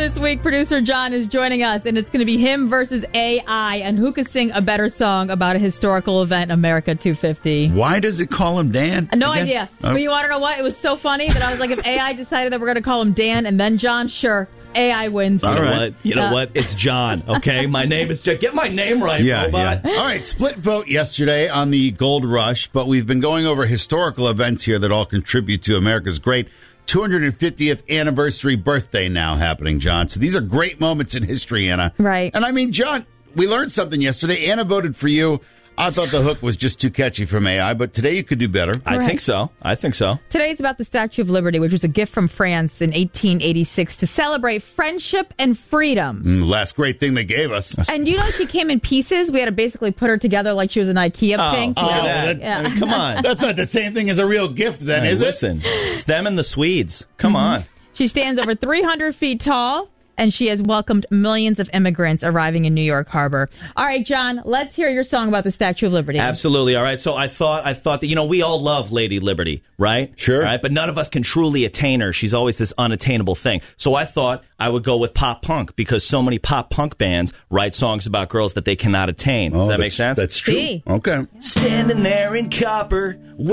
this week, producer John is joining us, and it's going to be him versus AI, and who could sing a better song about a historical event, America 250. Why does it call him Dan? No idea. But you want to know what? It was so funny that I was like, if AI decided that we're going to call him Dan and then John, sure. AI wins. You know what? It's John, okay? My name is John. Get my name right, robot. Yeah. All right, split vote yesterday on the gold rush, but we've been going over historical events here that all contribute to America's great 250th anniversary birthday now happening, John. So these are great moments in history, Anna. Right. And I mean, John, we learned something yesterday. Anna voted for you. I thought the hook was just too catchy from AI, but today you could do better. I think so. Today it's about the Statue of Liberty, which was a gift from France in 1886 to celebrate friendship and freedom. Last great thing they gave us. And you know she came in pieces? We had to basically put her together like she was an IKEA thing. I mean, come on. That's not the same thing as a real gift then, is it? Listen, it's them and the Swedes. Come on. She stands over 300 feet tall, and she has welcomed millions of immigrants arriving in New York Harbor. All right, John, let's hear your song about the Statue of Liberty. Absolutely. All right. So I thought that, we all love Lady Liberty, right? Sure. Right. But none of us can truly attain her. She's always this unattainable thing. So I thought I would go with pop punk because so many pop punk bands write songs about girls that they cannot attain. Does that make sense? That's true. See. Okay. Standing there in copper,